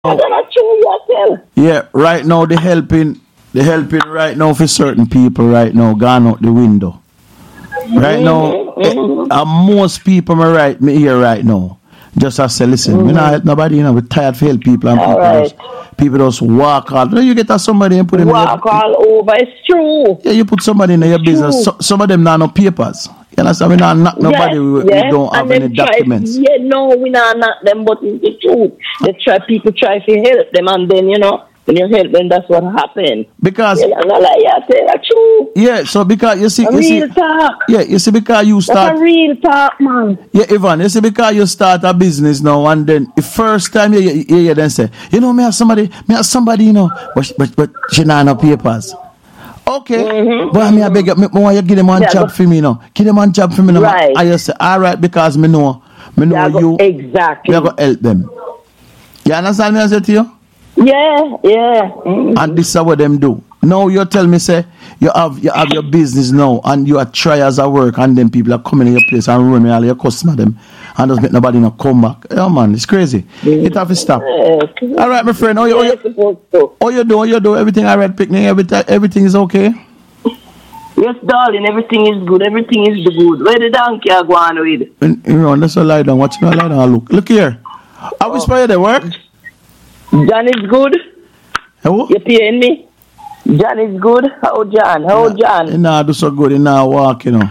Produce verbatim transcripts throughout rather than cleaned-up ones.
I don't know. Yeah, right now the helping, the helping right now for certain people right now gone out the window. Right mm-hmm, now, mm-hmm. eh, and most people me right me here right now. Just I say, listen, mm-hmm. we not help nobody, you know, we're tired to help people and all people right. just, people just walk out. You get at somebody and put them walk in your, all over, it's true. Yeah, you put somebody in your it's business. So, some of them not no papers. You understand? We not knock nobody yes, we, yes. we don't have and any try, documents. Yeah, no, we not knock them, but it's the truth. They try people try to help them, and then you know when you help them, that's what happened. Because yeah, not like yeah, say that's true. Yeah, so because you see, a you real see, talk. Yeah, you see, because you start. That's a real talk, man. Yeah, Ivan, you see, because you start a business now, and then the first time you you, you, you then say, you know, me have somebody, me have somebody, you know, but but but she not no papers. Okay, mm-hmm. but me I beg you, me want you give them one yeah, job for me, you know, give them one job for me, now. Right. I just say, all right, because me know, me know yeah, you exactly. Me go help them. You understand me? I say to you. Yeah, yeah. Mm-hmm. And this is what them do. Now you tell me, say you have you have your business now, and you are trials at work, and then people are coming in your place and ruining all your customer them, and just make nobody not come back. Yeah, man, it's crazy. Mm-hmm. It have to stop. Yeah. All right, my friend. How you, how you, how you do? How you do? Everything all right? Picnic. Everything everything is okay. Yes, darling. Everything is good. Everything is good. Where the donkey are going with? You know, let's lie down. Watch me lie down. Look, look here. I will spare the work. John is good. How? You paying me? John is good. How John? How nah, John? He nah do so good. He nah walk, you know.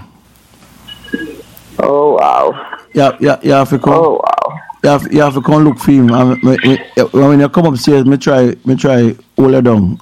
Oh wow. Yeah, yeah, you have to come. Oh wow. You have, you have to come look for him. And me, me, when you come upstairs, me try, me try hold you down.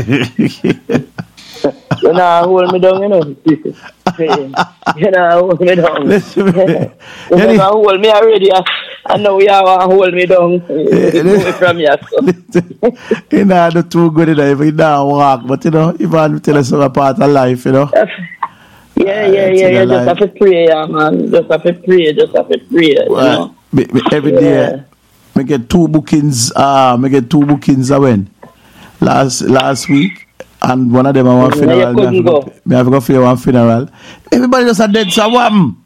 You know, hold me down, you know. You know, hold me down. You know, hold me already. I know you have to hold me down. Away from you. So. You know, not too good enough. You don't walk, but you know, even tell us a part of life, you know. Yeah, yeah, yeah, yeah. Just have to pray, yeah, man. Just have to pray. Just have to pray. Well, you know? Every day, yeah. I get two bookings. Uh, I get two bookings. I went last last week. And one of them at one mm, funeral. Me have, go. Go, me have to go for one funeral. Everybody just a dead, so what happened?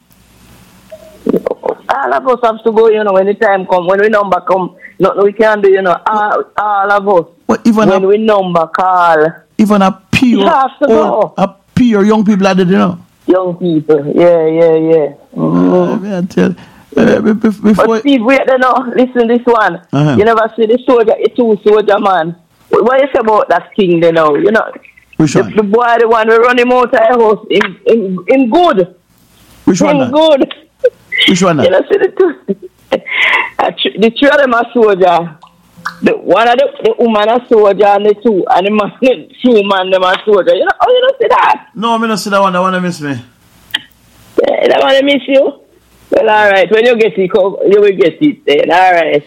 All of us have to go, you know, when the time comes. When we number come, nothing we can do, you know. All, all of us. Well, even when a, we number call. Even a pure, you have to go. A pure young people are dead, you know. Young people, yeah, yeah, yeah. Mm-hmm. Uh, I tell uh, before but Steve, wait, you know, listen this one. Uh-huh. You never see the soldier, the two soldier man. What you say about that king, you know? You know, which the, one? The boy, the one who run him out of the house, in, in, in good. Which one? In good. Which one? You know, see the two. The three of them are soldier. The one of the, the woman a soldier and the two, and the man, the two man them are soldier. You know, oh, you don't see that? No, I don't see that one. That one I miss me. Yeah, that one I miss you. Well, all right. When you get it, you will get it then. All right.